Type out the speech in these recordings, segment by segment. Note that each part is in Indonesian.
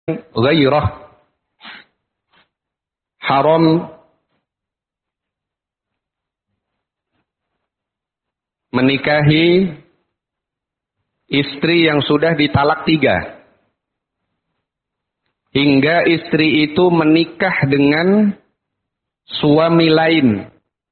ghairah. Haram menikahi istri yang sudah ditalak 3 hingga istri itu menikah dengan suami lain.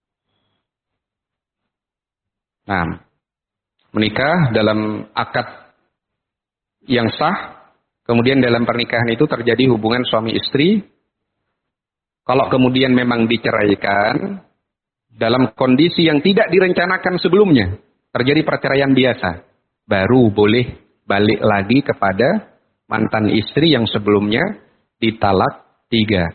Nah, menikah dalam akad yang sah, kemudian dalam pernikahan itu terjadi hubungan suami istri. Kalau kemudian memang diceraikan, dalam kondisi yang tidak direncanakan sebelumnya, terjadi perceraian biasa, baru boleh balik lagi kepada mantan istri yang sebelumnya ditalak 3.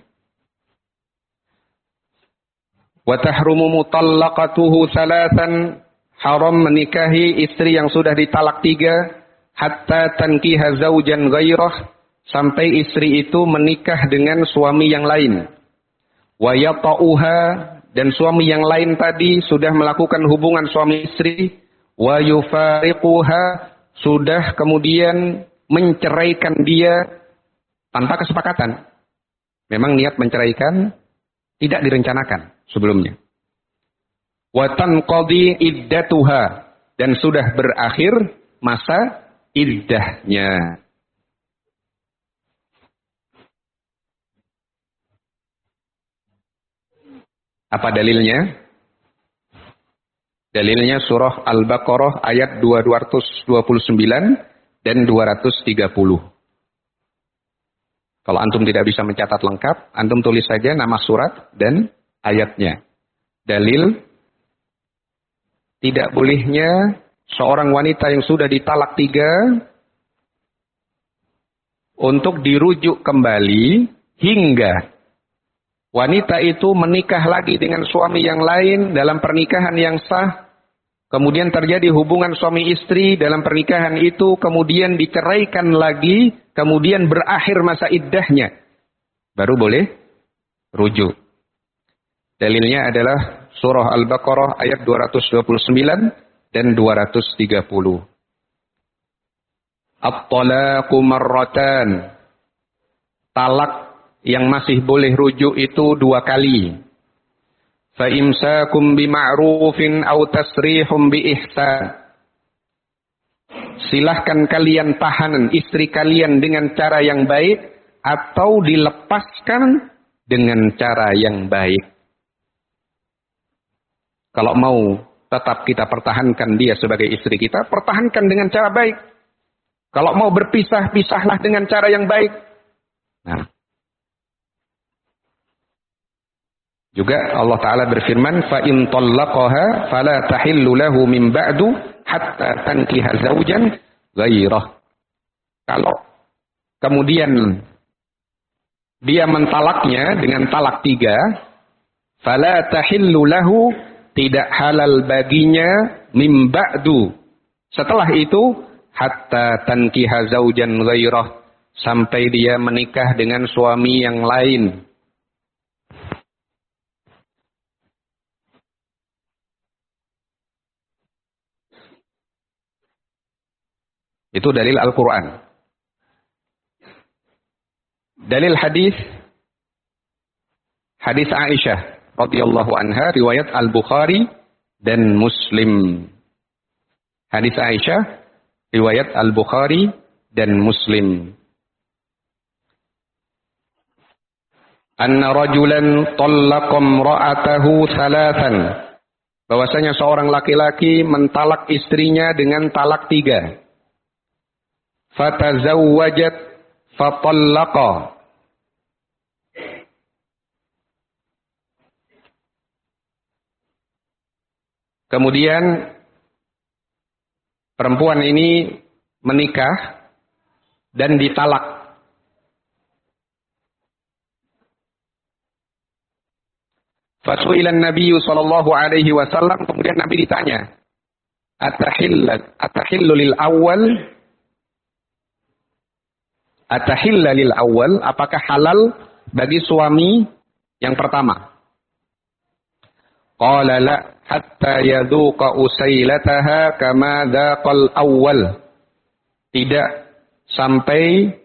Wa tahrumu mutallaqatuhu 3, haram menikahi istri yang sudah ditalak 3 hatta tankiha zaujan ghairah, sampai istri itu menikah dengan suami yang lain. Wa yata'uha, dan suami yang lain tadi sudah melakukan hubungan suami istri. Wa yufariquha, sudah kemudian menceraikan dia tanpa kesepakatan. Memang niat menceraikan tidak direncanakan sebelumnya. Wa tanqadi iddatuha, dan sudah berakhir masa iddahnya. Apa dalilnya? Dalilnya surah Al-Baqarah ayat 229 dan 230. Kalau antum tidak bisa mencatat lengkap, antum tulis saja nama surat dan ayatnya. Dalil tidak bolehnya seorang wanita yang sudah ditalak 3 untuk dirujuk kembali hingga wanita itu menikah lagi dengan suami yang lain dalam pernikahan yang sah. Kemudian terjadi hubungan suami istri dalam pernikahan itu. Kemudian diceraikan lagi. Kemudian berakhir masa iddahnya. Baru boleh rujuk. Dalilnya adalah surah Al-Baqarah ayat 229 dan 230. At-talaqu marratan. Talak yang masih boleh rujuk itu 2 kali. Fa imsakum bima'rufin aw tasrihum biihsan. Silahkan kalian tahan istri kalian dengan cara yang baik atau dilepaskan dengan cara yang baik. Kalau mau tetap kita pertahankan dia sebagai istri kita, pertahankan dengan cara baik. Kalau mau berpisah, pisahlah dengan cara yang baik. Nah, juga Allah Ta'ala berfirman, فَإِنْ طَلَّقَهَا فَلَا تَحِلُّ لَهُ مِنْ بَعْدُ حَتَّى تَنْكِحَ زَوْجًا غَيْرَهُ. Kalau kemudian dia mentalaknya dengan talak 3, فَلَا تَحِلُّ لَهُ, tidak halal baginya, مِنْ بَعْدُ, setelah itu, حَتَّى تَنْكِحَ زَوْجًا غَيْرَهُ, sampai dia menikah dengan suami yang lain. Itu dalil Al-Quran. Dalil hadis Aisyah radhiyallahu anha, riwayat Al-Bukhari dan Muslim. Hadis Aisyah, riwayat Al-Bukhari dan Muslim. Anna rajulan tallaqa imra'atahu 3. Bahwasanya seorang laki-laki mentalak istrinya dengan talak 3. Fatazawwajat fatallaqa. Kemudian perempuan ini menikah dan ditalak. Fasu'ilan Nabi sallallahu alaihi wasallam, kemudian Nabi ditanya, atahillu lil awal? Atahilla lil awal, apakah halal bagi suami yang pertama? Qala la hatta yadhuqa usailataha kama dhaqal awal. Tidak sampai